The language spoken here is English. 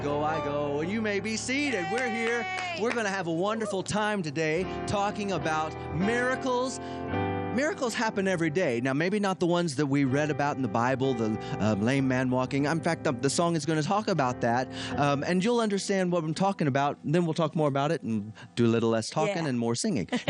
Go, I go, and you may be seated. We're here. We're going to have a wonderful time today talking about miracles. Miracles happen every day. Now, maybe not the ones that we read about in the Bible, the lame man walking. In fact, the song is going to talk about that, and you'll understand what I'm talking about. Then we'll talk more about it and do a little less talking and more singing.